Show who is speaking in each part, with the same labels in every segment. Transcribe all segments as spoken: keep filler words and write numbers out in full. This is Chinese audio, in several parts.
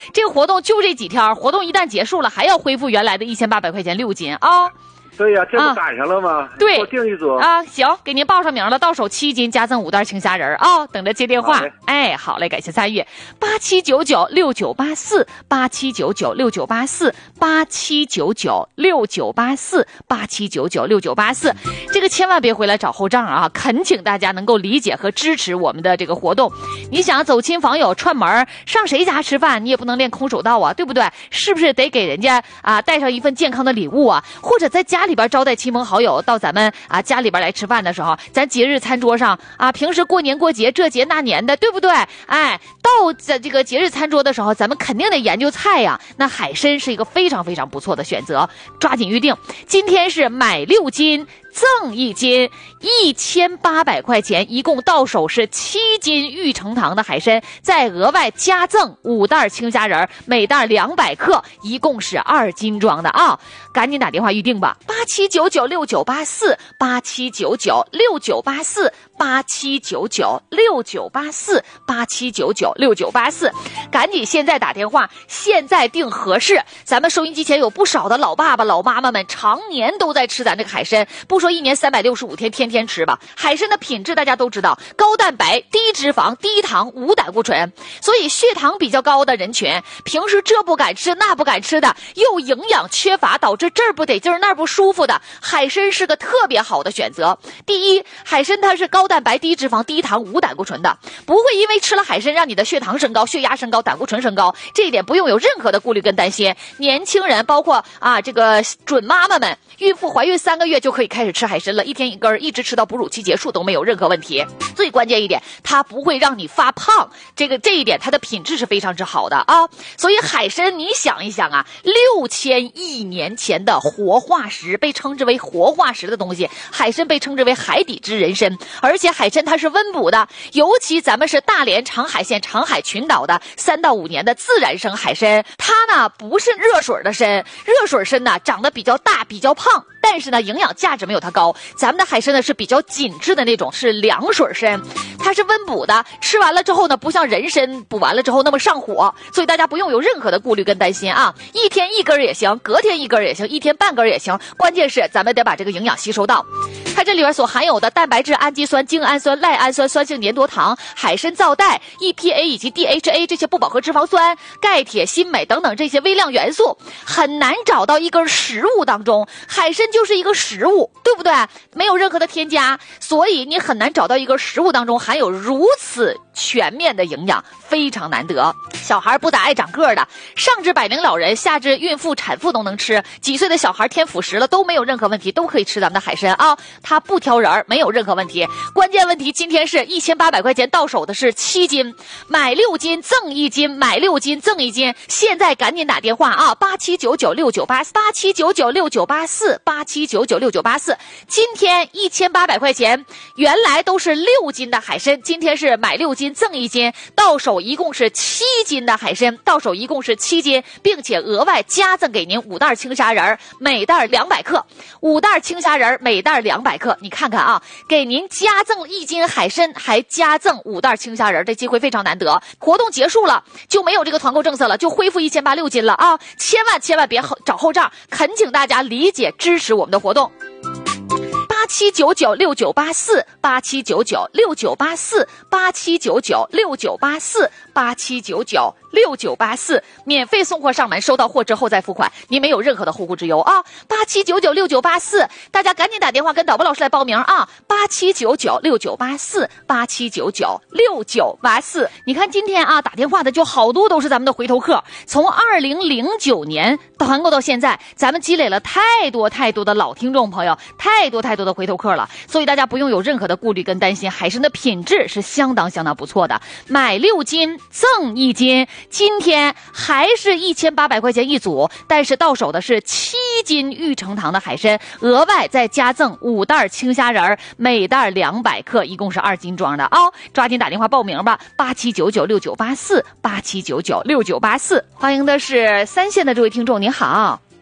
Speaker 1: 这个活动就这几天，活动一旦结束了，还要恢复原来的一千八百块钱六斤啊。
Speaker 2: 对呀、啊，这不赶上了吗？
Speaker 1: 对，
Speaker 2: 我订一组
Speaker 1: 啊，行，给您报上名了，到手七斤，加赠五袋青虾仁啊、哦，等着接电话。哎，好嘞，感谢参与，八七九九六九八四，八七九九六九八四，八七九九六九八四，八七九九六九八四，这个千万别回来找后账啊！恳请大家能够理解和支持我们的这个活动。你想走亲访友串门，上谁家吃饭，你也不能练空手道啊，对不对？是不是得给人家啊带上一份健康的礼物啊？或者在家里边招待亲朋好友到咱们啊家里边来吃饭的时候，咱节日餐桌上啊，平时过年过节这节那年的，对不对？哎，到这这个节日餐桌的时候，咱们肯定得研究菜呀。那海参是一个非常非常不错的选择，抓紧预定。今天是买六斤赠一斤，一千八百块钱，一共到手是七斤玉成堂的海参，再额外加赠五袋青虾仁，每袋两百克，一共是二斤装的啊！赶紧打电话预定吧，八七九九六九八四，八七九九六九八四，八七九九六九八四，八七九九六九八四，赶紧现在打电话，现在订合适。咱们收音机前有不少的老爸爸、老妈妈们，常年都在吃咱这个海参，不说一年三百六十五天天天吃吧，海参的品质大家都知道，高蛋白、低脂肪、低糖、无胆固醇，所以血糖比较高的人群，平时这不敢吃那不敢吃的，又营养缺乏，导致这儿不得劲儿那儿不舒服的，海参是个特别好的选择。第一，海参它是高蛋白、低脂肪、低糖、无胆固醇的，不会因为吃了海参让你的血糖升高、血压升高、胆固醇升高，这一点不用有任何的顾虑跟担心。年轻人包括啊这个准妈妈们，孕妇怀孕三个月就可以开始吃海参了，一天一根，一直吃到哺乳期结束都没有任何问题。最关键一点，它不会让你发胖，这个这一点它的品质是非常之好的啊。所以海参你想一想啊，六千亿年前的活化石，被称之为活化石的东西，海参被称之为海底之人参，而且海参它是温补的，尤其咱们是大连长海县长海群岛的三到五年的自然生海参，它呢不是热水的参，热水参呢长得比较大比较胖，但是呢营养价值没有它高，咱们的海参呢是比较紧致的那种，是凉水参，它是温补的，吃完了之后呢不像人参补完了之后那么上火，所以大家不用有任何的顾虑跟担心啊，一天一根也行，隔天一根也行，一天半根也行，关键是咱们得把这个营养吸收到。它这里边所含有的蛋白质、氨基酸、精氨酸、赖氨酸、酸性粘多糖、海参皂带、E P A 以及 D H A 这些不饱和脂肪酸、钙、铁、锌、镁等等这些微量元素，很难找到一根食物当中，海参就是一个食物，对不对？没有任何的添加，所以你很难找到一根食物当中含有如此全面的营养，非常难得。小孩不咋爱长个的，上至百龄老人，下至孕妇、产妇都能吃，几岁的小孩添辅食了都没有任何问题，都可以吃咱们的海参啊，它不挑人，没有任何问题。关键问题今天是一千八百块钱到手的是七斤，买六斤赠一斤，买六斤赠一斤，现在赶紧打电话啊，八七九九六九八四，八七九九六九八四，八七九九六九八四。今天一千八百块钱，原来都是六斤的海参，今天是买六斤赠一斤，到手一共是七斤的海参，到手一共是七斤，并且额外加赠给您五袋青虾仁，每袋两百克，五袋青虾仁每袋两百克。你看看啊，给您加赠一斤海参，还加赠五袋青虾仁，这机会非常难得。活动结束了就没有这个团购政策了，就恢复一千八六斤了啊！千万千万别找后账，恳请大家理解支持我们的活动。八七九九六九八四，八七九九六九八四，八七九九六九八四，八七九九六九八四，免费送货上门，收到货之后再付款，您没有任何的后顾之忧啊！八七九九六九八四，大家赶紧打电话跟导播老师来报名啊！八七九九六九八四，八七九九六九八四。你看今天啊，打电话的就好多都是咱们的回头客，从二零零九年团购到现在，咱们积累了太多太多的老听众朋友，太多太多的回头客了，所以大家不用有任何的顾虑跟担心，海参的品质是相当相当不错的，买六斤赠一斤。今天还是一千八百块钱一组，但是到手的是七斤玉成堂的海参，额外再加赠五袋青虾仁，每袋两百克，一共是二斤装的啊、哦！抓紧打电话报名吧，八七九九六九八四，八七九九六九八四。欢迎的是三线的这位听众，您好。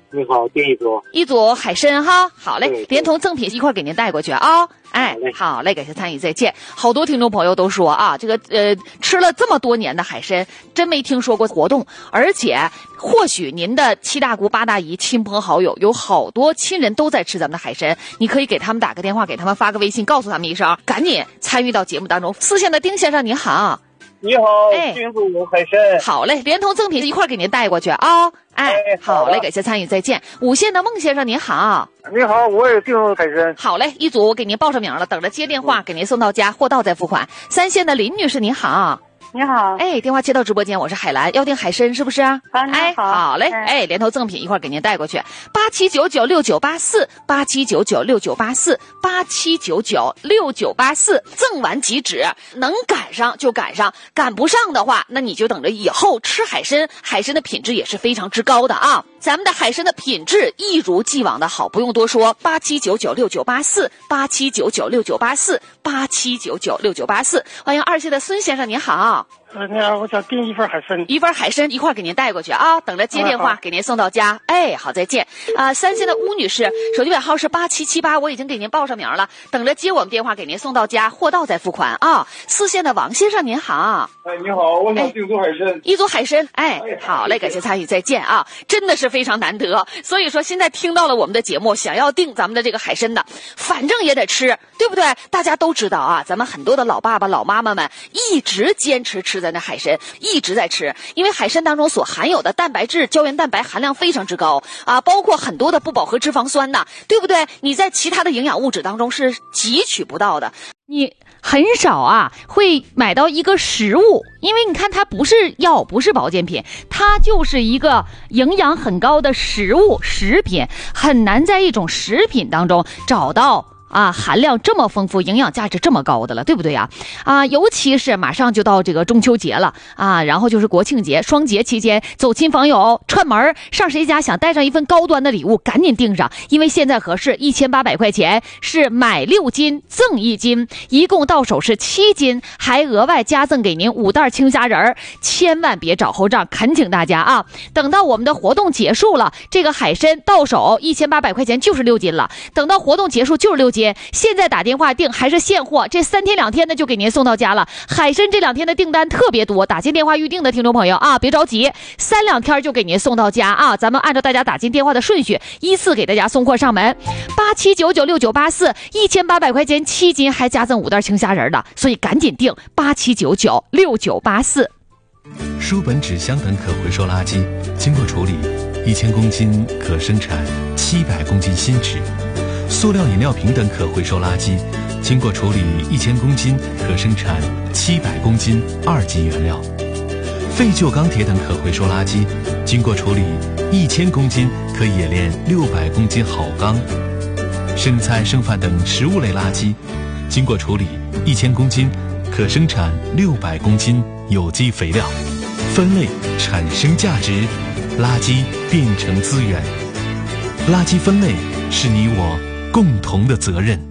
Speaker 3: 你好，订一组，
Speaker 1: 一组海参哈，好嘞，
Speaker 3: 对对
Speaker 1: 连同赠品一块给您带过去啊、哦。哎，好嘞，感谢参与，再见。好多听众朋友都说啊，这个呃吃了这么多年的海参，真没听说过活动，而且或许您的七大姑八大姨、亲朋好友有好多亲人都在吃咱们的海参，你可以给他们打个电话，给他们发个微信，告诉他们一声，赶紧参与到节目当中。四线的丁先生您好。
Speaker 3: 你好，
Speaker 1: 哎，
Speaker 3: 订组海参，
Speaker 1: 好嘞，连同赠品一块给您带过去啊、哦。哎，
Speaker 3: 哎好
Speaker 1: 好嘞，感谢参与，再见。五线的孟先生您好。
Speaker 2: 你好，我也订海参。
Speaker 1: 好嘞，一组我给您报上名了，等着接电话，给您送到家，货到再付款。三线的林女士您好。
Speaker 4: 你好，
Speaker 1: 哎，电话接到直播间，我是海兰，要订海参是不是？
Speaker 4: 啊，
Speaker 1: 哎，
Speaker 4: 好，
Speaker 1: 好嘞，
Speaker 4: 哎，
Speaker 1: 哎，连头赠品一块给您带过去，八七九九六九八四，八七九九六九八四，八七九九六九八四，赠完即止，能赶上就赶上，赶不上的话，那你就等着以后吃海参，海参的品质也是非常之高的啊。咱们的海参的品质一如既往的好，不用多说，八七九九六九八四，八七九九六九八四，八七九九六九八四。欢迎二线的孙先生，您好。
Speaker 3: 呃，你好，我想订一份海参，
Speaker 1: 一份海参一块给您带过去啊，等着接电话给您送到家。哎，好，再见。啊、呃，三线的巫女士，手机尾号是八七七八，我已经给您报上名了，等着接我们电话给您送到家，货到再付款啊。四线的王先生您好。
Speaker 2: 哎，你好，我想订组海参。
Speaker 1: 一组海参，哎，好嘞，感谢参与，再见啊！真的是非常难得，所以说现在听到了我们的节目，想要订咱们的这个海参的，反正也得吃，对不对？大家都知道啊，咱们很多的老爸爸、老妈妈们一直坚持吃咱的海参，一直在吃，因为海参当中所含有的蛋白质、胶原蛋白含量非常之高啊，包括很多的不饱和脂肪酸呐，对不对？你在其他的营养物质当中是汲取不到的。你很少啊会买到一个食物，因为你看它不是药，不是保健品，它就是一个营养很高的食物食品，很难在一种食品当中找到啊，含量这么丰富，营养价值这么高的了，对不对呀？啊，尤其是马上就到这个中秋节了啊，然后就是国庆节、双节期间，走亲访友、串门上谁家，想带上一份高端的礼物，赶紧订上，因为现在合适，一千八百块钱是买六斤赠一斤，一共到手是七斤，还额外加赠给您五袋青虾仁儿，千万别找后账，恳请大家啊！等到我们的活动结束了，这个海参到手一千八百块钱就是六斤了，等到活动结束就是六斤。现在打电话订还是现货，这三天两天的就给您送到家了。海参这两天的订单特别多，打进电话预定的听众朋友啊，别着急，三两天就给您送到家啊。咱们按照大家打进电话的顺序，依次给大家送货上门。八七九九六九八四，一千八百块钱七斤，还加赠五袋青虾仁的，所以赶紧订八七九九六九八四。
Speaker 5: 书本、纸箱等可回收垃圾经过处理，一千公斤可生产七百公斤新纸。塑料饮料瓶等可回收垃圾经过处理，一千公斤可生产七百公斤二级原料。废旧钢铁等可回收垃圾经过处理，一千公斤可冶炼六百公斤好钢。剩菜剩饭等食物类垃圾经过处理，一千公斤可生产六百公斤有机肥料。分类产生价值，垃圾变成资源。垃圾分类是你我共同的责任。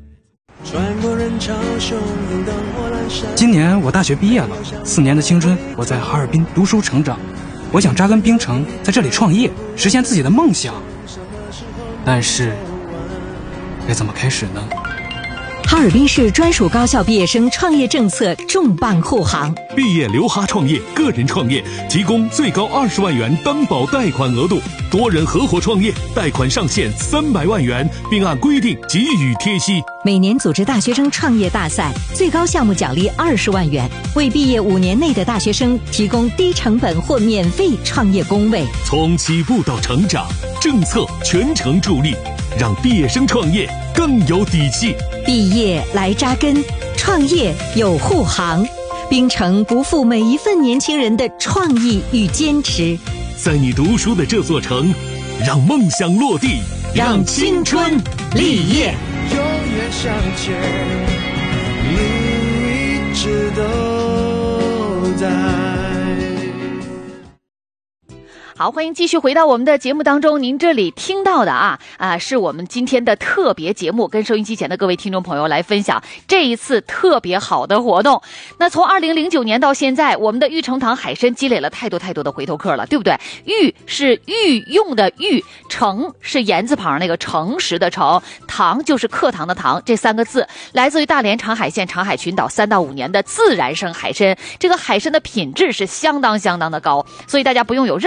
Speaker 6: 今年我大学毕业了，四年的青春我在哈尔滨读书成长，我想扎根槟城，在这里创业，实现自己的梦想。但是该怎么开始呢？
Speaker 7: 哈尔滨市专属高校毕业生创业政策重磅护航，
Speaker 8: 毕业留哈创业，个人创业提供最高二十万元担保贷款额度，多人合伙创业贷款上限三百万元，并按规定给予贴息。
Speaker 7: 每年组织大学生创业大赛，最高项目奖励二十万元，为毕业五年内的大学生提供低成本或免费创业工位。
Speaker 8: 从起步到成长，政策全程助力，让毕业生创业更有底气。
Speaker 7: 毕业来扎根，创业有护航。槟城不负每一份年轻人的创意与坚持。
Speaker 8: 在你读书的这座城，让梦想落地，
Speaker 7: 让青春立业。
Speaker 9: 永远向前，你一直都在。
Speaker 1: 好，欢迎继续回到我们的节目当中。您这里听到的啊啊，是我们今天的特别节目，跟收音机前的各位听众朋友来分享这一次特别好的活动。那从二零零九年到现在，我们的玉成堂海参积累了太多太多的回头客了，对不对？玉是御用的玉，诚是言字旁那个诚实的诚，堂就是课堂的堂，这三个字来自于大连长海县长海群岛三到五年的自然生海参。这个海参的品质是相当相当的高，所以大家不用有任